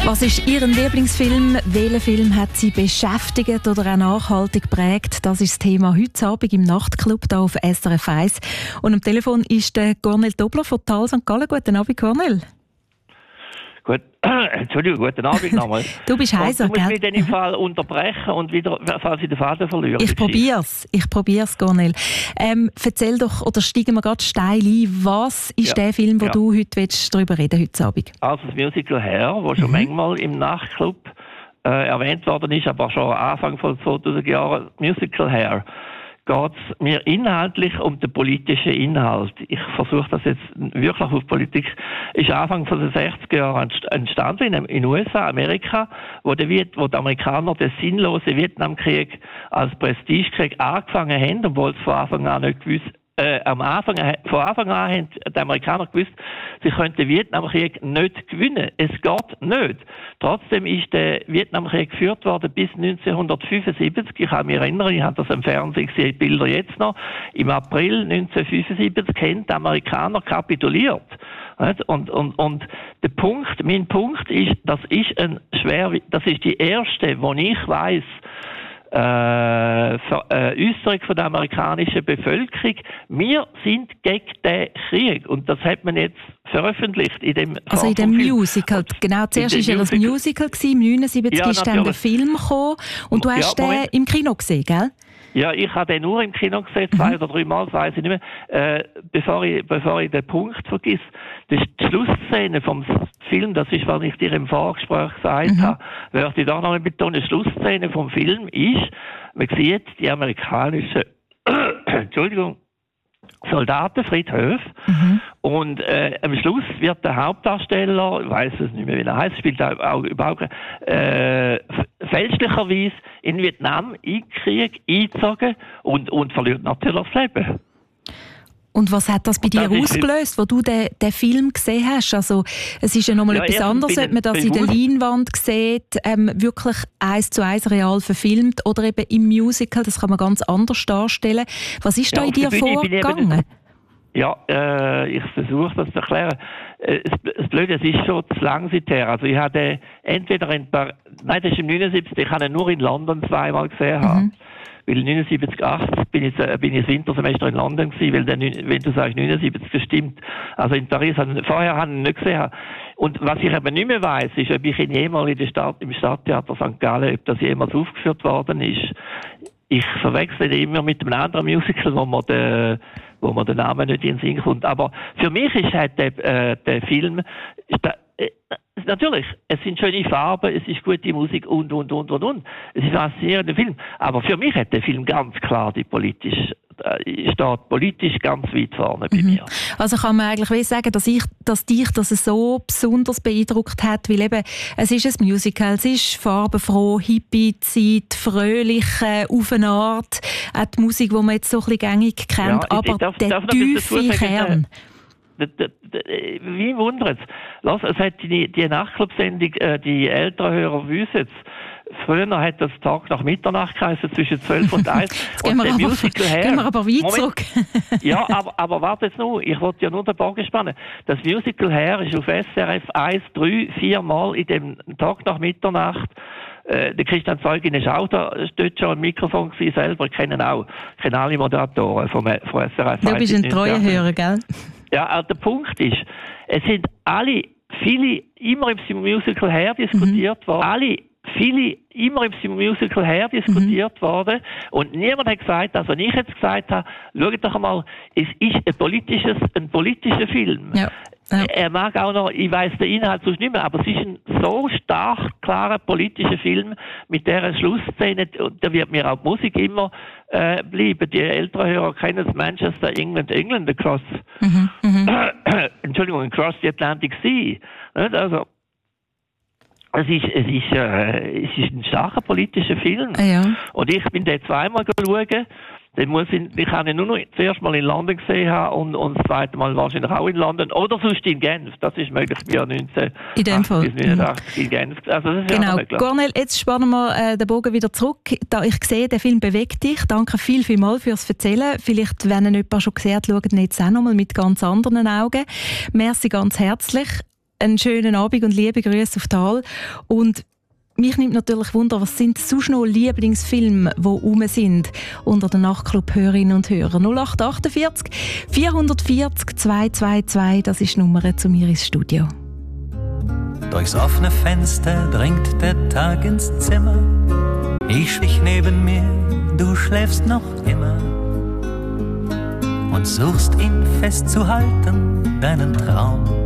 Was ist Ihr Lieblingsfilm? Welcher Film hat Sie beschäftigt oder auch nachhaltig geprägt? Das ist das Thema heute Abend im Nachtclub hier auf SRF 1. Und am Telefon ist der Cornel Dobler von Tal St. Gallen. Guten Abend, Cornel. Gut, Entschuldigung, guten Abend nochmal. Du bist heiser, gell? Du musst mich in dem Fall unterbrechen und wieder, falls ich den Faden verliere. Ich probier's, Cornel. Erzähl doch, oder steigen wir gerade steil ein, was ist der Film, wo du heute darüber reden heute Abend? Also das Musical Hair, das schon manchmal im Nachtclub erwähnt worden ist, aber schon Anfang von 2000 Jahren, Musical Hair, geht es mir inhaltlich um den politischen Inhalt. Ich versuche das jetzt wirklich auf Politik. Ist Anfang von den 60er Jahren entstanden in den USA, Amerika, wo die Amerikaner den sinnlosen Vietnamkrieg als Prestigekrieg angefangen haben, obwohl es von Anfang an nicht gewusst von Anfang an haben die Amerikaner gewusst, sie können den Vietnamkrieg nicht gewinnen. Es geht nicht. Trotzdem ist der Vietnamkrieg geführt worden bis 1975. Ich kann mich erinnern, ich habe das im Fernsehen gesehen, die Bilder jetzt noch. Im April 1975 haben die Amerikaner kapituliert. Und mein Punkt ist, das ist die erste, wo ich weiss, Äußerung von der amerikanischen Bevölkerung. Wir sind gegen den Krieg. Und das hat man jetzt veröffentlicht in dem Musical. Genau, zuerst war ja das Musical, 1979 ist dann der Film gekommen. Und du hast den im Kino gesehen, gell? Ja, ich habe den nur im Kino gesehen, 2 oder 3 Mal, weiß ich nicht mehr. Bevor ich den Punkt vergiss, das ist die Schlussszene vom Film, das ist, was ich dir im Vorgespräch gesagt habe, werde ich da noch betonen, die Schlussszene vom Film ist, man sieht die amerikanischen Soldatenfriedhöfe und am Schluss wird der Hauptdarsteller, ich weiss es nicht mehr, wie er heißt, spielt auch überhaupt fälschlicherweise in Vietnam in den Krieg eingezogen und verliert natürlich das Leben. Und was hat das bei dir ausgelöst, wo du den Film gesehen hast? Also, es ist ja nochmal etwas anderes, ob man das in der Leinwand sieht, wirklich 1:1 real verfilmt oder eben im Musical, das kann man ganz anders darstellen. Was ist da in dir vorgegangen? Ich versuche das zu erklären. Das Blöde, es ist schon zu lang seither. Also ich hatte entweder das ist im 79, ich habe ihn nur in London 2-mal gesehen. Weil 79, 80 bin ich das Wintersemester in London gewesen, weil wenn du sagst 79, das stimmt. Also in Paris, vorher habe ich ihn nicht gesehen. Und was ich aber nicht mehr weiss, ist, ob ich ihn jemals im Stadttheater St. Gallen, ob das jemals aufgeführt worden ist. Ich verwechsel ihn immer mit einem anderen Musical, wo mir der Name nicht in den Sinn kommt. Aber für mich ist halt der Film, natürlich, es sind schöne Farben, es ist gute Musik und. Es ist ein faszinierender Film. Aber für mich hat der Film ganz klar steht politisch ganz weit vorne bei mir. Also kann man eigentlich sagen, dass dich das so besonders beeindruckt hat, weil eben, es ist ein Musical, es ist farbenfroh, Hippie-Zeit, fröhlich, auf eine Art, auch die Musik, die man jetzt so ein bisschen gängig kennt, aber der tiefe Kern. Wie wundert es hat die Nachtclub-Sendung, die älteren Hörer wissen es, früher hat das Tag nach Mitternacht geheißen, zwischen 12 und 1. Jetzt gehen wir aber weit zurück. Ja, aber warte jetzt noch, ich wollte ja nur den Bogen spannen. Das Musical Hair ist auf SRF 1, 3, 4 Mal in dem Tag nach Mitternacht. Der Christian Zeugin ist auch da, dort schon ein Mikrofon gewesen, selber, ich kenne alle Moderatoren von SRF 1. Du bist ein treuer Hörer, gell? Ja, der Punkt ist, es sind viele immer im Musical Hair diskutiert worden, immer im Musical Hair diskutiert worden und niemand hat gesagt, also ich jetzt gesagt habe, schaut doch einmal, es ist ein politischer Film. Ja. Er mag auch noch, ich weiss den Inhalt sonst nicht mehr, aber es ist ein so stark klarer politischer Film mit dieser Schlussszene, da wird mir auch die Musik immer bleiben. Die älteren Hörer kennen das Manchester, England across across the Atlantic Sea. Also es ist ein starker politischer Film. Ja. Und ich bin den 2-mal schauen. Ich habe ihn nur noch zuerst mal in London gesehen haben und das zweite Mal wahrscheinlich auch in London oder sonst in Genf. Das ist möglich im Jahr 1989 in Genf. Also das ist genau. Cornel, jetzt spannen wir den Bogen wieder zurück. Da ich sehe, der Film bewegt dich. Danke vielmals fürs Erzählen. Vielleicht, wenn ihn jemand schon gesehen hat, schaut ihn jetzt auch noch mal mit ganz anderen Augen. Merci ganz herzlich. einen schönen Abend und liebe Grüße auf Tal. Und mich nimmt natürlich Wunder, was sind sonst noch Lieblingsfilme, die rum sind unter den Nachtclub-Hörerinnen und Hörern. 0848 440 222, das ist die Nummer zu mir ins Studio. Durchs offene Fenster dringt der Tag ins Zimmer. Ich schlich neben mir, du schläfst noch immer und suchst ihn festzuhalten, deinen Traum.